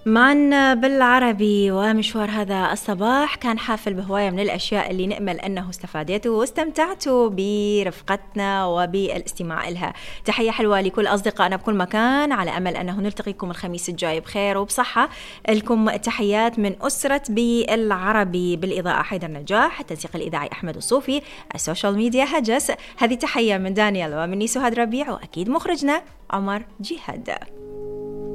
معنا بالعربي. ومشوار هذا الصباح كان حافل بهواية من الأشياء اللي نأمل أنه استفادتوا واستمتعتوا برفقتنا وبالاستماع إلها. تحية حلوة لكل أصدقائنا بكل مكان، على أمل أنه نلتقيكم الخميس الجاي بخير وبصحة. لكم تحيات من أسرة بالعربي، بالإضاءة حيدر نجاح، التنسيق الإذاعي أحمد الصوفي، السوشيال ميديا هجس. هذه تحية من دانيال ومني سهاد ربيع، وأكيد مخرجنا عمر جهاد.